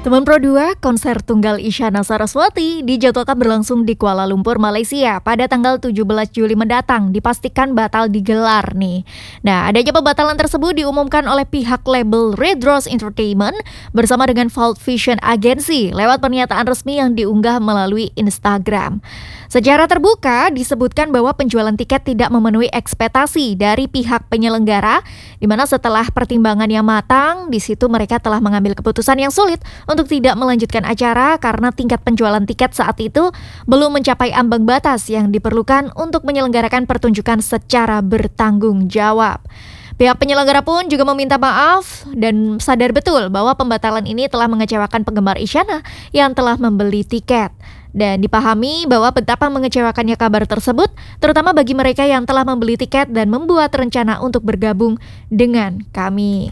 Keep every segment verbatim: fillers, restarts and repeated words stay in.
Teman Pro dua, konser tunggal Isyana Saraswati dijadwalkan berlangsung di Kuala Lumpur, Malaysia pada tanggal tujuh belas Juli mendatang, dipastikan batal digelar nih. Nah, adanya pembatalan tersebut diumumkan oleh pihak label Red Rose Entertainment bersama dengan Vault Vision Agency lewat pernyataan resmi yang diunggah melalui Instagram. Secara terbuka disebutkan bahwa penjualan tiket tidak memenuhi ekspektasi dari pihak penyelenggara, di mana setelah pertimbangan yang matang, di situ mereka telah mengambil keputusan yang sulit untuk tidak melanjutkan acara karena tingkat penjualan tiket saat itu belum mencapai ambang batas yang diperlukan untuk menyelenggarakan pertunjukan secara bertanggung jawab. Pihak penyelenggara pun juga meminta maaf dan sadar betul bahwa pembatalan ini telah mengecewakan penggemar Isyana yang telah membeli tiket. Dan dipahami bahwa betapa mengecewakannya kabar tersebut, terutama bagi mereka yang telah membeli tiket dan membuat rencana untuk bergabung dengan kami.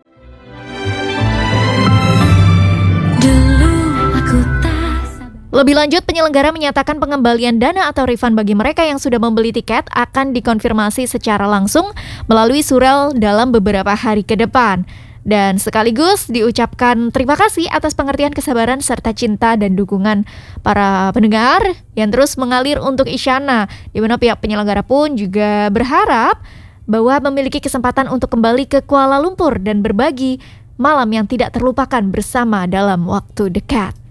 Lebih lanjut, penyelenggara menyatakan pengembalian dana atau refund bagi mereka yang sudah membeli tiket akan dikonfirmasi secara langsung melalui surel dalam beberapa hari ke depan. Dan sekaligus diucapkan terima kasih atas pengertian, kesabaran, serta cinta dan dukungan para pendengar yang terus mengalir untuk Isyana, di mana pihak penyelenggara pun juga berharap bahwa memiliki kesempatan untuk kembali ke Kuala Lumpur dan berbagi malam yang tidak terlupakan bersama dalam waktu dekat.